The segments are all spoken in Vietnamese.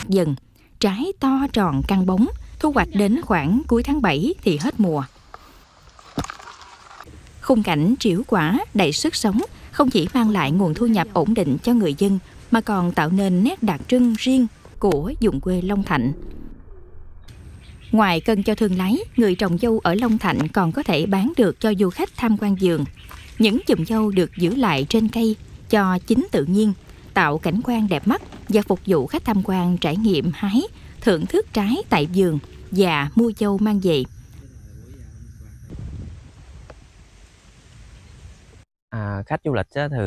nhạt dần, trái to tròn căng bóng, thu hoạch đến khoảng cuối tháng 7 thì hết mùa. Khung cảnh trĩu quả đầy sức sống không chỉ mang lại nguồn thu nhập ổn định cho người dân mà còn tạo nên nét đặc trưng riêng của vùng quê Long Thạnh. Ngoài cân cho thương lái, người trồng dâu ở Long Thạnh còn có thể bán được cho du khách tham quan vườn. Những chùm dâu được giữ lại trên cây cho chín tự nhiên, tạo cảnh quan đẹp mắt và phục vụ khách tham quan trải nghiệm hái, thưởng thức trái tại vườn và mua dâu mang về. Khách du lịch thì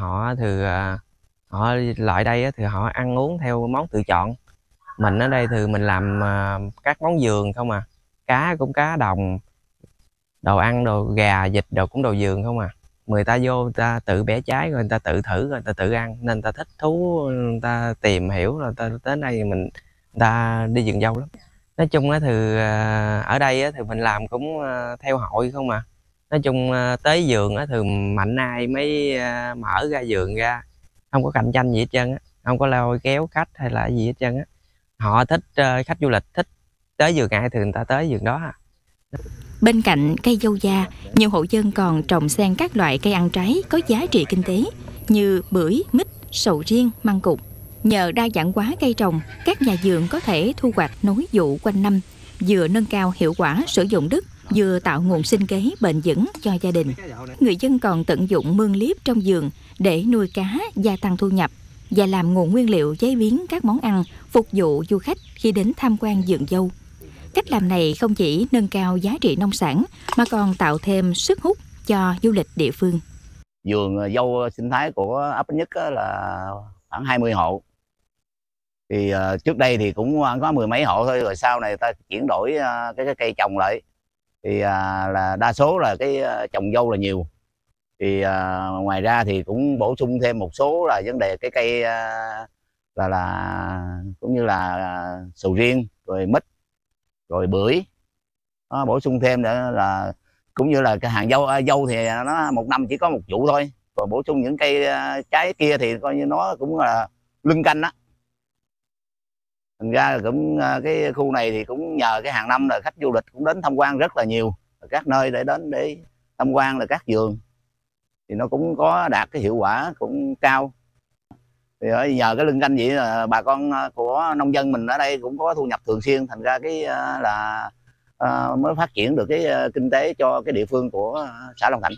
họ lại đây thì họ ăn uống theo món tự chọn. Mình ở đây thì mình làm các món vườn không à, cá cũng cá đồng, đồ ăn đồ gà vịt đồ cũng đồ vườn không à. Người ta vô người ta tự bẻ trái rồi người ta tự thử rồi người ta tự ăn, nên người ta thích thú, người ta tìm hiểu rồi người ta đến đây người ta đi vườn dâu lắm. Nói chung thì ở đây thì mình làm cũng theo hội không à. Nói chung tới vườn thì mạnh ai mới mở ra vườn ra, không có cạnh tranh gì hết trơn á, không có lôi kéo khách hay là gì hết trơn á. Họ thích khách du lịch thích tới vườn ai thì người ta tới vườn đó. Bên cạnh cây dâu da, nhiều hộ dân còn trồng xen các loại cây ăn trái có giá trị kinh tế như bưởi, mít, sầu riêng, măng cụt. Nhờ đa dạng hóa cây trồng, các nhà vườn có thể thu hoạch nối vụ quanh năm, vừa nâng cao hiệu quả sử dụng đất, vừa tạo nguồn sinh kế bền vững cho gia đình. Người dân còn tận dụng mương liếp trong vườn để nuôi cá, gia tăng thu nhập và làm nguồn nguyên liệu chế biến các món ăn phục vụ du khách khi đến tham quan vườn dâu. Cách làm này không chỉ nâng cao giá trị nông sản mà còn tạo thêm sức hút cho du lịch địa phương. Vườn dâu sinh thái của ấp Nhất là khoảng 20 hộ. Thì trước đây thì cũng có mười mấy hộ thôi, rồi sau này ta chuyển đổi cái cây trồng lại. Thì là đa số là cái trồng dâu là nhiều. Thì ngoài ra thì cũng bổ sung thêm một số là vấn đề cái cây là cũng như là sầu riêng, rồi mít, rồi bưởi. Nó bổ sung thêm nữa là cũng như là cái hàng dâu thì nó một năm chỉ có một vụ thôi, rồi bổ sung những cây trái kia thì coi như nó cũng là lưng canh á. Thành ra là cũng cái khu này thì cũng nhờ cái hàng năm là khách du lịch cũng đến tham quan rất là nhiều, các nơi để đến để tham quan là các vườn thì nó cũng có đạt cái hiệu quả cũng cao. Thì nhờ cái lưng canh vậy là bà con của nông dân mình ở đây cũng có thu nhập thường xuyên, thành ra cái là mới phát triển được cái kinh tế cho cái địa phương của xã Long Thạnh.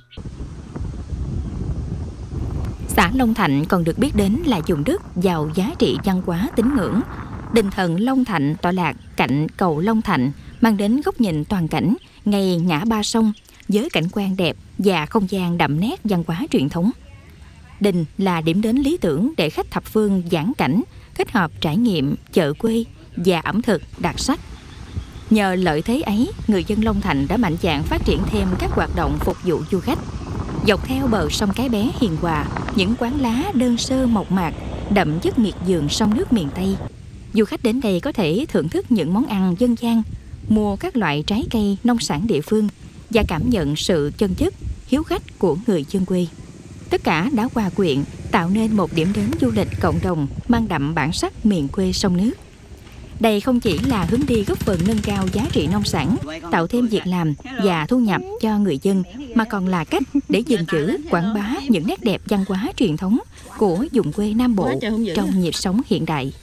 Xã Long Thạnh còn được biết đến là vùng đất giàu giá trị văn hóa tín ngưỡng. Đền thờ Long Thạnh tọa lạc cạnh cầu Long Thạnh, mang đến góc nhìn toàn cảnh ngay ngã ba sông với cảnh quan đẹp và không gian đậm nét văn hóa truyền thống. Đình là điểm đến lý tưởng để khách thập phương vãn cảnh, kết hợp trải nghiệm chợ quê và ẩm thực đặc sắc. Nhờ lợi thế ấy, người dân Long Thạnh đã mạnh dạn phát triển thêm các hoạt động phục vụ du khách. Dọc theo bờ sông Cái Bé hiền hòa, những quán lá đơn sơ mộc mạc, đậm chất miệt vườn sông nước miền Tây. Du khách đến đây có thể thưởng thức những món ăn dân gian, mua các loại trái cây nông sản địa phương và cảm nhận sự chân chất, hiếu khách của người dân quê. Tất cả đã hòa quyện, tạo nên một điểm đến du lịch cộng đồng mang đậm bản sắc miền quê sông nước. Đây không chỉ là hướng đi góp phần nâng cao giá trị nông sản, tạo thêm việc làm và thu nhập cho người dân, mà còn là cách để gìn giữ, quảng bá những nét đẹp văn hóa truyền thống của vùng quê Nam Bộ trong nhịp sống hiện đại.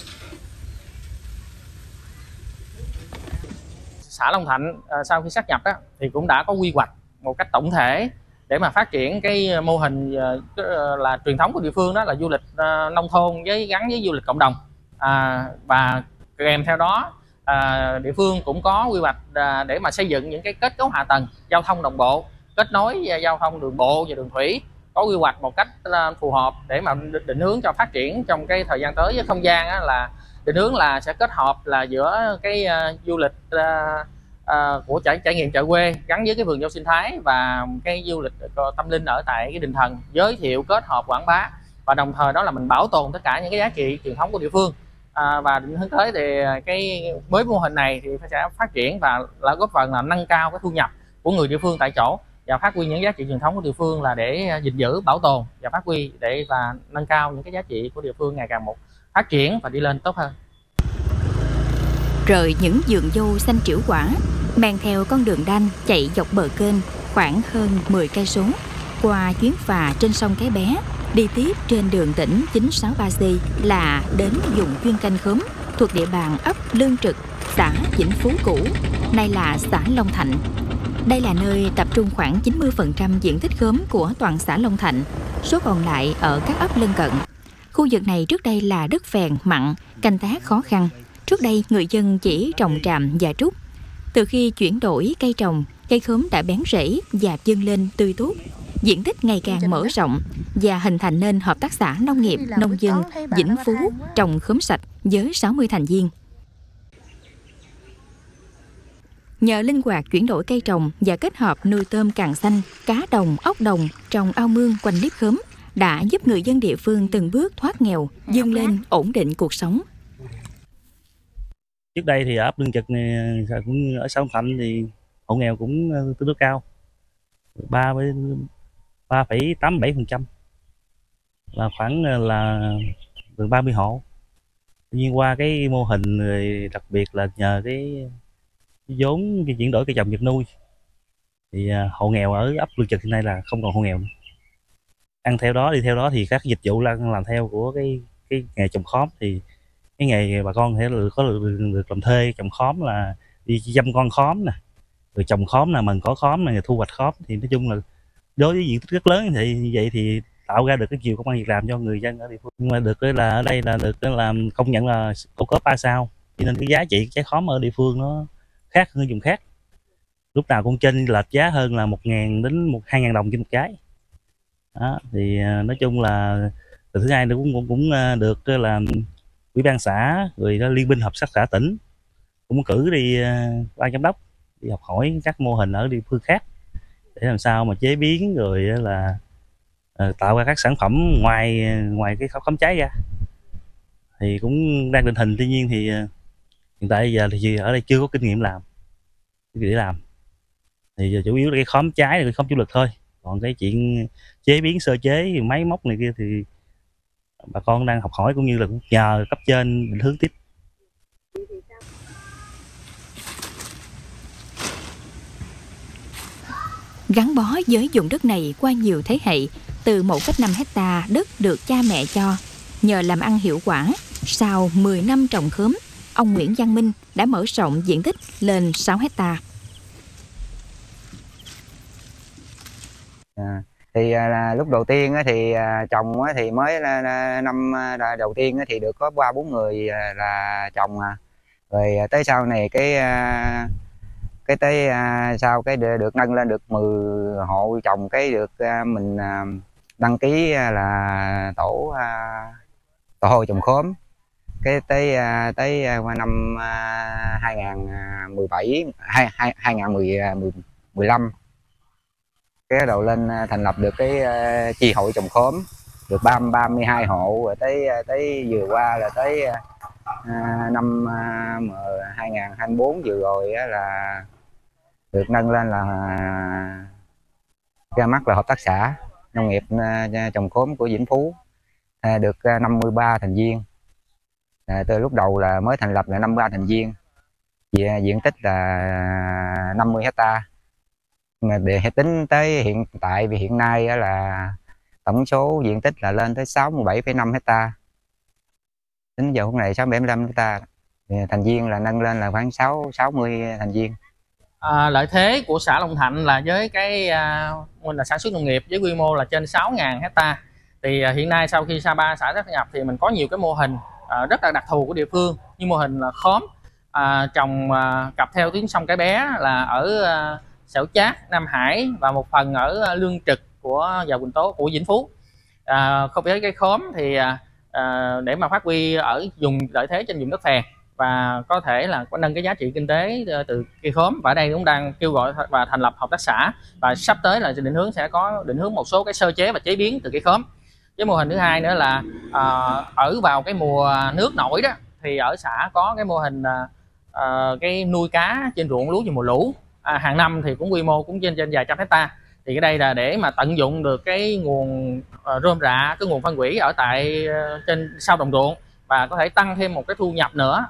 Xã Long Thạnh sau khi sáp nhập thì cũng đã có quy hoạch một cách tổng thể để mà phát triển cái mô hình là truyền thống của địa phương, đó là du lịch nông thôn gắn với du lịch cộng đồng. Và kèm theo đó địa phương cũng có quy hoạch để mà xây dựng những cái kết cấu hạ tầng giao thông đồng bộ, kết nối giao thông đường bộ và đường thủy, có quy hoạch một cách phù hợp để mà định hướng cho phát triển trong cái thời gian tới. Với không gian là định hướng là sẽ kết hợp là giữa cái du lịch của trải nghiệm chợ quê gắn với cái vườn dâu sinh thái và cái du lịch tâm linh ở tại cái đình thần, giới thiệu kết hợp quảng bá, và đồng thời đó là mình bảo tồn tất cả những cái giá trị truyền thống của địa phương. Và định hướng tới thì cái với mô hình này thì sẽ phát triển và là góp phần là nâng cao cái thu nhập của người địa phương tại chỗ và phát huy những giá trị truyền thống của địa phương, là để gìn giữ, bảo tồn và phát huy để và nâng cao những cái giá trị của địa phương ngày càng một phát triển và đi lên tốt hơn. Rời những vườn dâu xanh trĩu quả, men theo con đường đanh chạy dọc bờ kênh khoảng hơn 10 cây số, qua chuyến phà trên sông Cái Bé, đi tiếp trên đường tỉnh 963C là đến vùng chuyên canh khóm thuộc địa bàn ấp Lương Trực, xã Vĩnh Phú cũ, nay là xã Long Thạnh. Đây là nơi tập trung khoảng 90% diện tích khóm của toàn xã Long Thạnh, số còn lại ở các ấp lân cận. Khu vực này trước đây là đất phèn, mặn, canh tác khó khăn. Trước đây người dân chỉ trồng tràm và trúc. Từ khi chuyển đổi cây trồng, cây khóm đã bén rễ và vươn lên tươi tốt. Diện tích ngày càng mở rộng và hình thành nên hợp tác xã nông nghiệp nông dân Vĩnh Phú trồng khóm sạch với 60 thành viên. Nhờ linh hoạt chuyển đổi cây trồng và kết hợp nuôi tôm càng xanh, cá đồng, ốc đồng trồng ao mương quanh liếp khóm đã giúp người dân địa phương từng bước thoát nghèo, vươn lên ổn định cuộc sống. Trước đây thì ở ấp Lương Trực này, cũng ở xã Long Thạnh thì hộ nghèo cũng tương đối cao, 3,87%, là khoảng là gần 30 hộ. Tuy nhiên qua cái mô hình rồi, đặc biệt là nhờ cái vốn cái chuyển đổi cây trồng vật nuôi, thì hộ nghèo ở ấp Lương Trực hiện nay là không còn hộ nghèo nữa. Ăn theo đó, đi theo đó thì các dịch vụ làm theo của cái nghề trồng khóm, thì cái nghề bà con sẽ được làm thuê trồng khóm, là đi chăm con khóm nè, rồi trồng khóm nè, mần cỏ khóm nè, thu hoạch khóm. Thì nói chung là đối với diện tích rất lớn thì như vậy thì tạo ra được cái nhiều công ăn việc làm cho người dân ở địa phương. Nhưng mà được là ở đây là được làm công nhận là ô cốp 3 sao, cho nên cái giá trị trái khóm ở địa phương nó khác hơn vùng khác, lúc nào cũng chênh lệch giá hơn là 1.000 đến 2.000 đồng trên một trái. Đó, thì nói chung là từ thứ hai nó cũng được là ủy ban xã rồi liên minh hợp tác xã tỉnh cũng cử đi ban giám đốc đi học hỏi các mô hình ở địa phương khác để làm sao mà chế biến rồi là tạo ra các sản phẩm ngoài cái khóm trái ra, thì cũng đang định hình. Tuy nhiên thì hiện tại giờ thì ở đây chưa có kinh nghiệm làm để làm, thì chủ yếu là cái khóm trái là cái khóm chủ lực thôi, còn cái chuyện chế biến sơ chế máy móc này kia thì bà con đang học hỏi cũng như là cũng nhờ cấp trên định hướng tiếp. Gắn bó với vùng đất này qua nhiều thế hệ, từ 1,5 hectare đất được cha mẹ cho, nhờ làm ăn hiệu quả, sau 10 năm trồng khóm, ông Nguyễn Văn Minh đã mở rộng diện tích lên 6 hectare. Thì lúc đầu tiên thì trồng thì mới năm đầu tiên thì được có 3-4 người là trồng, rồi tới sau này cái tới sau cái được nâng lên được 10 hộ trồng, cái được mình đăng ký là tổ hội trồng khóm. Cái tới năm 2015 cái đầu lên thành lập được cái chi hội trồng khóm được 32 hộ, rồi tới vừa qua là tới năm 2024 vừa rồi là được nâng lên là ra mắt là hợp tác xã nông nghiệp trồng khóm của Vĩnh Phú, được 53 thành viên. Từ lúc đầu là mới thành lập là 53 thành viên, diện tích là 50 hectare. Mà để tính tới hiện tại vì hiện nay là tổng số diện tích là lên tới 67,5 hectare. Tính giờ hôm nay 67,5 hectare. Thành viên là nâng lên là khoảng 60 thành viên. Lợi thế của xã Long Thạnh là với cái mình là sản xuất nông nghiệp với quy mô là trên 6.000 hectare. Thì hiện nay sau khi Sapa xã sáp nhập thì mình có nhiều cái mô hình rất là đặc thù của địa phương, như mô hình là khóm trồng cặp theo tuyến sông Cái Bé là ở Xẻo Chát, Nam Hải và một phần ở Lương Trực của Giàu Quỳnh Tố của Vĩnh Phú. Không với cái khóm thì để mà phát huy ở vùng lợi thế trên vùng đất phèn và có thể là có nâng cái giá trị kinh tế từ cây khóm, và ở đây cũng đang kêu gọi và thành lập hợp tác xã, và sắp tới là định hướng sẽ có định hướng một số cái sơ chế và chế biến từ cây khóm. Với mô hình thứ hai nữa là ở vào cái mùa nước nổi đó thì ở xã có cái mô hình cái nuôi cá trên ruộng lúa vào mùa lũ, hàng năm thì cũng quy mô cũng trên vài trăm hectare. Thì cái đây là để mà tận dụng được cái nguồn rơm rạ, cái nguồn phân hủy ở tại trên sau đồng ruộng, và có thể tăng thêm một cái thu nhập nữa